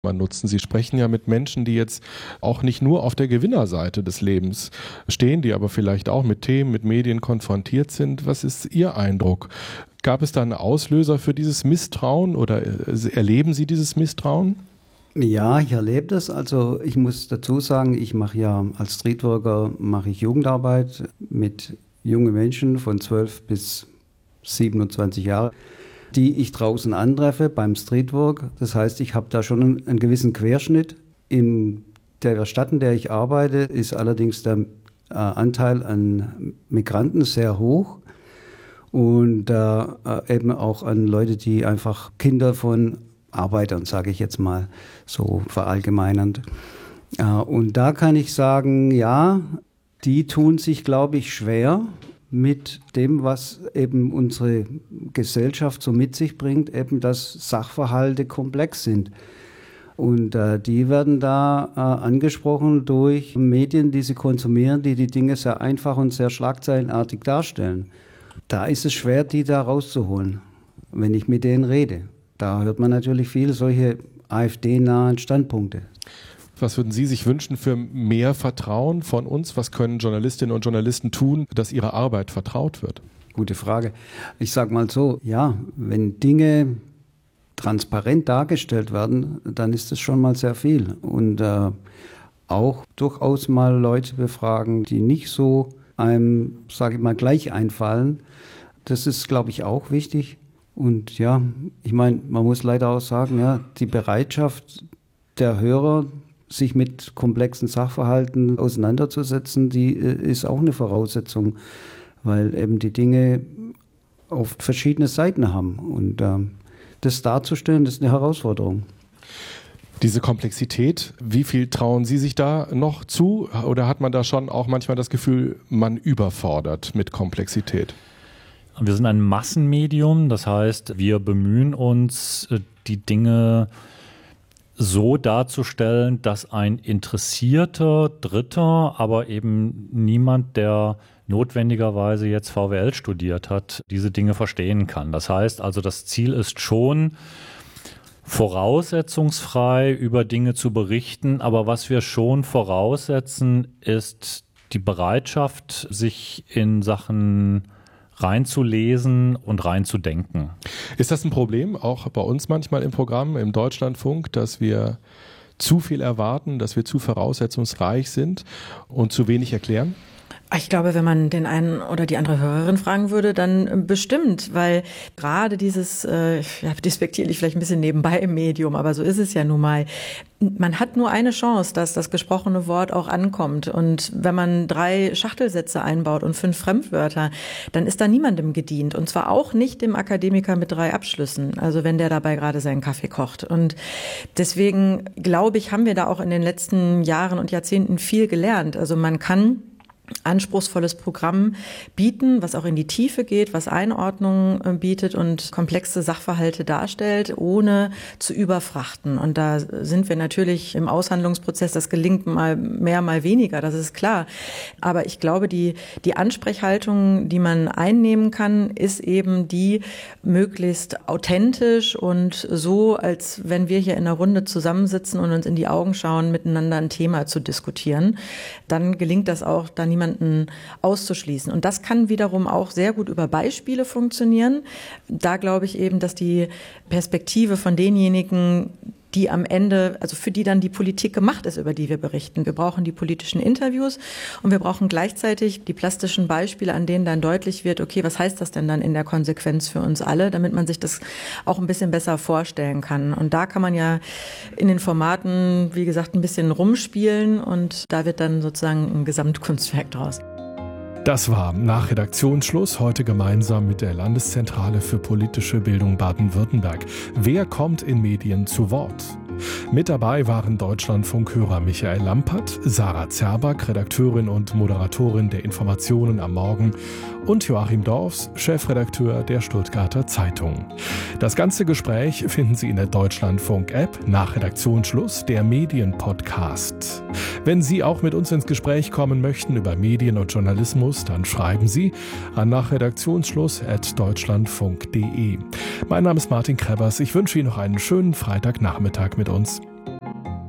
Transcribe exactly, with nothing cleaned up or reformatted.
nutzen. Sie sprechen ja mit Menschen, die jetzt auch nicht nur auf der Gewinnerseite des Lebens stehen, die aber vielleicht auch mit Themen, mit Medien konfrontiert sind. Was ist Ihr Eindruck? Gab es da einen Auslöser für dieses Misstrauen oder erleben Sie dieses Misstrauen? Ja, ich erlebe das. Also ich muss dazu sagen, ich mache ja als Streetworker mache ich Jugendarbeit mit jungen Menschen von zwölf bis siebenundzwanzig Jahre, die ich draußen antreffe beim Streetwork. Das heißt, ich habe da schon einen, einen gewissen Querschnitt. In der Stadt, in der ich arbeite, ist allerdings der äh, Anteil an Migranten sehr hoch und äh, eben auch an Leute, die einfach Kinder von Arbeitern, sage ich jetzt mal, so verallgemeinernd. Äh, und da kann ich sagen, ja, die tun sich, glaube ich, schwer mit dem, was eben unsere Gesellschaft so mit sich bringt, eben dass Sachverhalte komplex sind. Und äh, die werden da äh, angesprochen durch Medien, die sie konsumieren, die die Dinge sehr einfach und sehr schlagzeilenartig darstellen. Da ist es schwer, die da rauszuholen, wenn ich mit denen rede. Da hört man natürlich viel solche AfD-nahen Standpunkte. Was würden Sie sich wünschen für mehr Vertrauen von uns? Was können Journalistinnen und Journalisten tun, dass ihre Arbeit vertraut wird? Gute Frage. Ich sage mal so, ja, wenn Dinge transparent dargestellt werden, dann ist das schon mal sehr viel. Und äh, auch durchaus mal Leute befragen, die nicht so einem, sage ich mal, gleich einfallen. Das ist, glaube ich, auch wichtig. Und ja, ich meine, man muss leider auch sagen, ja, die Bereitschaft der Hörer, sich mit komplexen Sachverhalten auseinanderzusetzen, die ist auch eine Voraussetzung, weil eben die Dinge oft verschiedene Seiten haben. Und äh, das darzustellen, das ist eine Herausforderung. Diese Komplexität, wie viel trauen Sie sich da noch zu? Oder hat man da schon auch manchmal das Gefühl, man überfordert mit Komplexität? Wir sind ein Massenmedium, das heißt, wir bemühen uns, die Dinge so darzustellen, dass ein interessierter Dritter, aber eben niemand, der notwendigerweise jetzt V W L studiert hat, diese Dinge verstehen kann. Das heißt also, das Ziel ist schon, voraussetzungsfrei über Dinge zu berichten, aber was wir schon voraussetzen, ist die Bereitschaft, sich in Sachen reinzulesen und reinzudenken. Ist das ein Problem, auch bei uns manchmal im Programm, im Deutschlandfunk, dass wir zu viel erwarten, dass wir zu voraussetzungsreich sind und zu wenig erklären? Ich glaube, wenn man den einen oder die andere Hörerin fragen würde, dann bestimmt, weil gerade dieses, äh, ja, despektierlich vielleicht ein bisschen nebenbei im Medium, aber so ist es ja nun mal. Man hat nur eine Chance, dass das gesprochene Wort auch ankommt. Und wenn man drei Schachtelsätze einbaut und fünf Fremdwörter, dann ist da niemandem gedient. Und zwar auch nicht dem Akademiker mit drei Abschlüssen, also wenn der dabei gerade seinen Kaffee kocht. Und deswegen, glaube ich, haben wir da auch in den letzten Jahren und Jahrzehnten viel gelernt. Also man kann anspruchsvolles Programm bieten, was auch in die Tiefe geht, was Einordnung bietet und komplexe Sachverhalte darstellt, ohne zu überfrachten. Und da sind wir natürlich im Aushandlungsprozess, das gelingt mal mehr, mal weniger, das ist klar. Aber ich glaube, die, die Ansprechhaltung, die man einnehmen kann, ist eben die möglichst authentisch und so, als wenn wir hier in einer Runde zusammensitzen und uns in die Augen schauen, miteinander ein Thema zu diskutieren. Dann gelingt das auch, da niemanden auszuschließen. Und das kann wiederum auch sehr gut über Beispiele funktionieren. Da glaube ich eben, dass die Perspektive von denjenigen, die am Ende, also für die dann die Politik gemacht ist, über die wir berichten. Wir brauchen die politischen Interviews und wir brauchen gleichzeitig die plastischen Beispiele, an denen dann deutlich wird, okay, was heißt das denn dann in der Konsequenz für uns alle, damit man sich das auch ein bisschen besser vorstellen kann. Und da kann man ja in den Formaten, wie gesagt, ein bisschen rumspielen und da wird dann sozusagen ein Gesamtkunstwerk draus. Das war nach Redaktionsschluss heute gemeinsam mit der Landeszentrale für politische Bildung Baden-Württemberg. Wer kommt in Medien zu Wort? Mit dabei waren Deutschlandfunkhörer Michael Lampert, Sarah Zerback, Redakteurin und Moderatorin der Informationen am Morgen und Joachim Dorfs, Chefredakteur der Stuttgarter Zeitung. Das ganze Gespräch finden Sie in der Deutschlandfunk-App nach Redaktionsschluss, der Medienpodcast. Wenn Sie auch mit uns ins Gespräch kommen möchten über Medien und Journalismus, dann schreiben Sie an nachredaktionsschluss at deutschlandfunk punkt de. Mein Name ist Martin Krebbers. Ich wünsche Ihnen noch einen schönen Freitagnachmittag mit uns.